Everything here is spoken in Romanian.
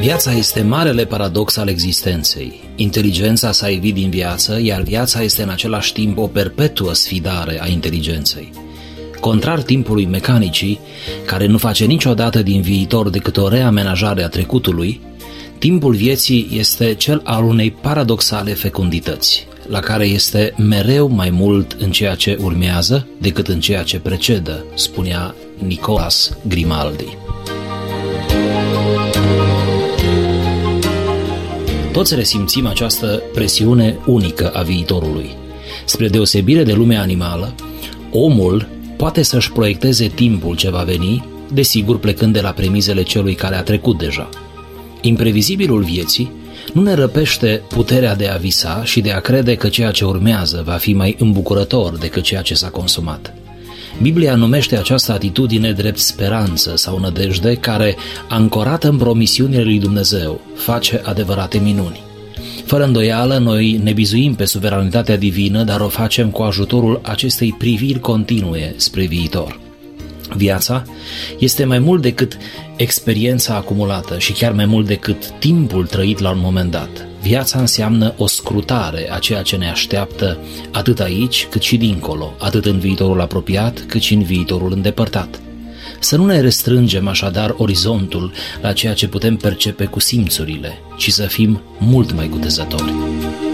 Viața este marele paradox al existenței. Inteligența s-a evit din viață, iar viața este în același timp o perpetuă sfidare a inteligenței. Contrar timpului mecanicii, care nu face niciodată din viitor decât o reamenajare a trecutului, timpul vieții este cel al unei paradoxale fecundități, la care este mereu mai mult în ceea ce urmează decât în ceea ce precedă, spunea Nicolas Grimaldi. Toți resimțim această presiune unică a viitorului. Spre deosebire de lumea animală, omul poate să-și proiecteze timpul ce va veni, desigur plecând de la premizele celui care a trecut deja. Imprevizibilul vieții nu ne răpește puterea de a visa și de a crede că ceea ce urmează va fi mai îmbucurător decât ceea ce s-a consumat. Biblia numește această atitudine drept speranță sau nădejde care, ancorată în promisiunile lui Dumnezeu, face adevărate minuni. Fără îndoială, noi ne bizuim pe suveranitatea divină, dar o facem cu ajutorul acestei priviri continue spre viitor. Viața este mai mult decât experiența acumulată și chiar mai mult decât timpul trăit la un moment dat. Viața înseamnă o scrutare a ceea ce ne așteaptă atât aici cât și dincolo, atât în viitorul apropiat cât și în viitorul îndepărtat. Să nu ne restrângem așadar orizontul la ceea ce putem percepe cu simțurile, ci să fim mult mai cutezători.